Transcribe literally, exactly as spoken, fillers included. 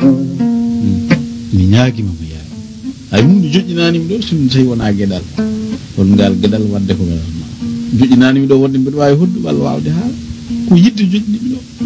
mi ñaagima mo yaay ay hunde joƴƴinanimi ɗo so tawi wona gueɗal hol ngal gueɗal wadde ko joƴƴinanimi ɗo wonde mbiɗa wawi hoddu walla wawde haala ko yidde joƴƴinimi ɗo